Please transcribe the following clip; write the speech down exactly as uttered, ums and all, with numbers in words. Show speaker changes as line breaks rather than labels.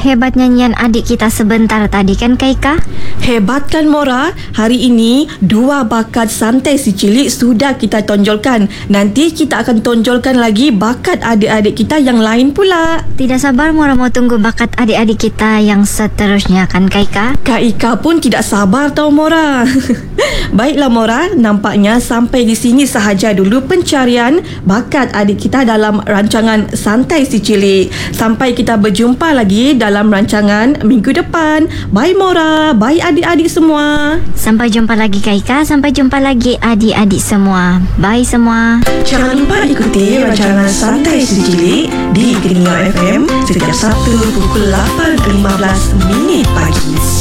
hebat nyanyian adik kita sebentar tadi kan Kak Ika?
Hebat kan Mora? Hari ini dua bakat santai si cilik sudah kita tonjolkan. Nanti kita akan tonjolkan lagi bakat adik-adik kita yang lain pula.
Tidak sabar Mora mau tunggu bakat adik-adik kita yang seterusnya kan Kak Ika?
Kak Ika pun tidak sabar tau Mora. Baiklah Mora, nampaknya sampai di sini sahaja dulu pencarian bakat adik kita dalam rancangan Santai Si Cilik. Sampai kita berjumpa lagi dalam rancangan minggu depan. Bye Mora, bye adik-adik semua.
Sampai jumpa lagi Kak Ika, sampai jumpa lagi adik-adik semua. Bye semua.
Jangan lupa ikuti rancangan Santai Si Cilik di Geningan F M setiap Sabtu pukul lapan lima belas minit pagi.